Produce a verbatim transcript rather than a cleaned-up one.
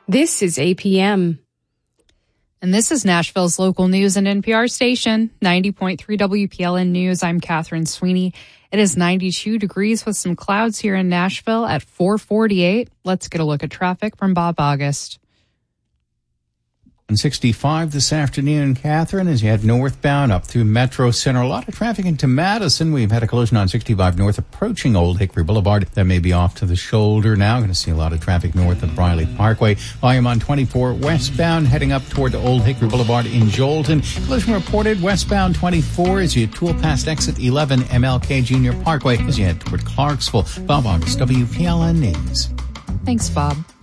This is A P M. And this is Nashville's local news and N P R station, ninety point three W P L N News. I'm Catherine Sweeney. It is ninety-two degrees with some clouds here in Nashville at four forty-eight. Let's get a look at traffic from Bob August. one sixty-five this afternoon, Catherine, as you head northbound up through Metro Center. A lot of traffic into Madison. We've had a collision on sixty-five north approaching Old Hickory Boulevard. That may be off to the shoulder now. Going to see a lot of traffic north of Briley Parkway. Volume on twenty-four westbound heading up toward Old Hickory Boulevard in Jolton. Collision reported westbound twenty-four as you tool past exit eleven M L K Junior Parkway as you head toward Clarksville. Bob August, W P L N News. Thanks, Bob.